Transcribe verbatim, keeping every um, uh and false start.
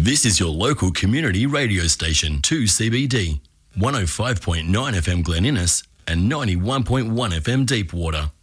This is your local community radio station, two C B D, one oh five point nine F M Glen Innes and ninety-one point one F M Deepwater.